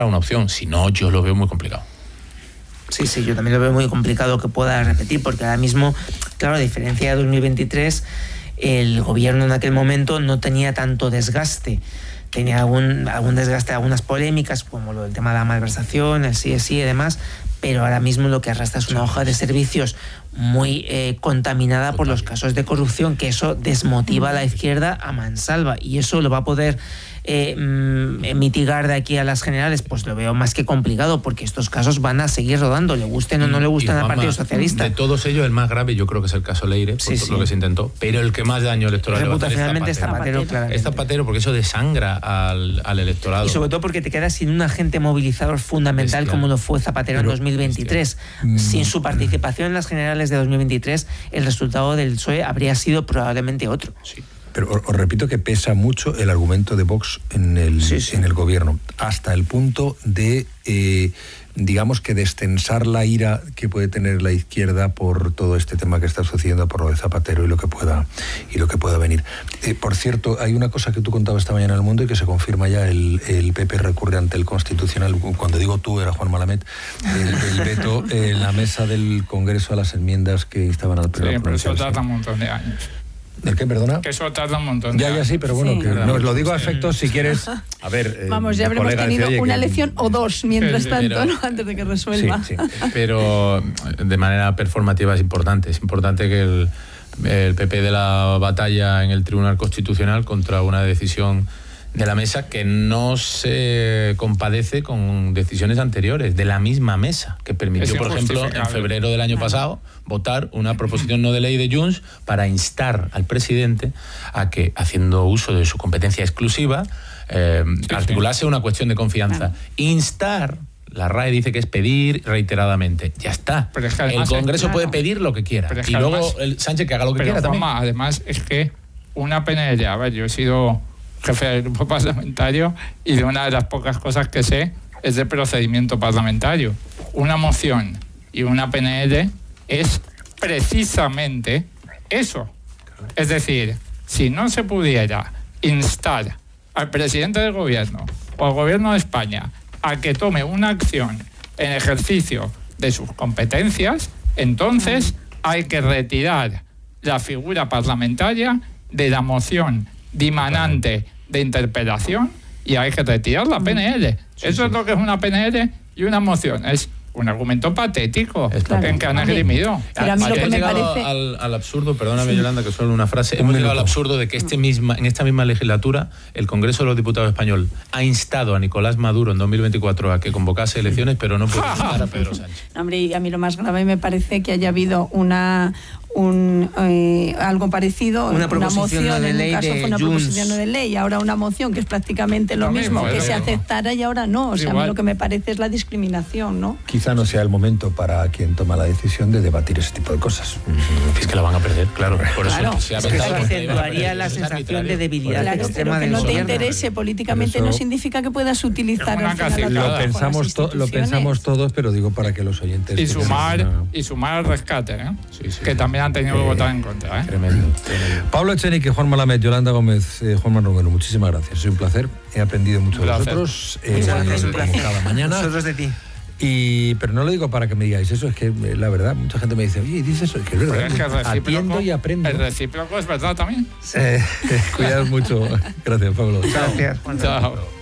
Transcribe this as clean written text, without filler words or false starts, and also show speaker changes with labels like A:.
A: una opción. Si no, yo lo veo muy complicado.
B: Sí, yo también lo veo muy complicado que pueda repetir, porque ahora mismo, claro, a diferencia de 2023, el gobierno en aquel momento no tenía tanto desgaste. Tenía algún desgaste, algunas polémicas, como lo del tema de la malversación, el sí y demás, pero ahora mismo lo que arrastra es una hoja de servicios muy contaminada por los casos de corrupción, que eso desmotiva a la izquierda a mansalva, y eso lo va a poder mitigar de aquí a las generales. Pues lo veo más que complicado, porque estos casos van a seguir rodando, le gusten o no le gusten al Partido Socialista.
A: De todos ellos, el más grave yo creo que es el caso Leire, por todo lo que se intentó, pero el que más daño electoral
B: reputacionalmente
A: es Zapatero. Es Zapatero, porque eso desangra al electorado.
B: Y sobre todo porque te quedas sin un agente movilizador fundamental, como lo fue Zapatero en 2023. Sin su participación en las generales de 2023, el resultado del PSOE habría sido probablemente otro.
C: Sí. Pero os repito que pesa mucho el argumento de Vox en el gobierno, hasta el punto de, digamos, que destensar la ira que puede tener la izquierda por todo este tema que está sucediendo, por lo de Zapatero y lo que pueda venir. Por cierto, hay una cosa que tú contabas esta mañana en El Mundo y que se confirma ya: el PP recurre ante el Constitucional. Cuando digo tú, era Juan Malamet, el veto en la mesa del Congreso a las enmiendas que instaban al pleno.
D: Sí, pero eso tarda un montón de años.
C: ¿El qué, perdona?
D: Que eso tarda un montón de años.
C: Ya, sí, pero bueno, que nos lo digo a efectos, si quieres. A ver,
E: vamos, ya habremos tenido una lección o dos mientras tanto, ¿no? Antes de que resuelva.
A: Sí. Pero de manera performativa es importante que el PP dé la batalla en el Tribunal Constitucional contra una decisión de la mesa que no se compadece con decisiones anteriores de la misma mesa, que permitió, por ejemplo, en febrero del año pasado, votar una proposición no de ley de Junts para instar al presidente a que, haciendo uso de su competencia exclusiva, articulase una cuestión de confianza. Instar, la RAE dice que es pedir reiteradamente. Ya está. Pero es que además, el Congreso puede pedir lo que quiera. Y luego además, el Sánchez que haga lo que quiera también.
D: Además, es que una PNL, a ver, yo he sido jefe del grupo parlamentario y de una de las pocas cosas que sé es de procedimiento parlamentario. Una moción y una PNL es precisamente eso. Es decir, si no se pudiera instar al presidente del gobierno o al gobierno de España a que tome una acción en ejercicio de sus competencias, entonces hay que retirar la figura parlamentaria de la moción dimanante de interpelación y hay que retirar la PNL. Eso es lo que es una PNL y una moción. Es un argumento patético en que han esgrimido.
E: Pero a mí lo que me parece...
A: al absurdo, perdóname Yolanda, que solo una frase, hemos llegado al absurdo de que en esta misma legislatura el Congreso de los Diputados Español ha instado a Nicolás Maduro en 2024 a que convocase elecciones, pero no puede instar a Pedro Sánchez.
E: Hombre, y a mí lo más grave me parece que haya habido algo parecido, una moción,
B: no de ley,
E: en un caso
B: de
E: fue una
B: Junts.
E: proposición no de ley, ahora una moción que es prácticamente lo mismo, que se aceptara y ahora no. O sea, a mí lo que me parece es la discriminación, ¿no?
C: Quizá no sea el momento para quien toma la decisión de debatir ese tipo de cosas.
A: Es que la van a perder, claro. Por
E: claro.
A: eso se ha
B: Es que se acentuaría la sensación de debilidad extrema
E: pero que
B: del
E: no te
B: gobierno.
E: interese políticamente no significa que puedas utilizar
C: lo pensamos todos, pero digo para que los oyentes...
D: Y sumar al rescate, que también han tenido que votar en contra.
A: Tremendo.
C: Pablo Echenique, Juan Malamet, Yolanda Gómez, Juan Marrongano, muchísimas gracias. Es un placer. He aprendido mucho de vosotros. Como cada mañana.
B: Nosotros de ti.
C: Pero no lo digo para que me digáis eso, es que la verdad, mucha gente me dice, oye, dices eso, es que es verdad.
D: Pero es que
C: atiendo y aprendo.
D: El recíproco es verdad también.
C: Cuidado mucho. Gracias, Pablo.
B: Gracias,
D: Chao.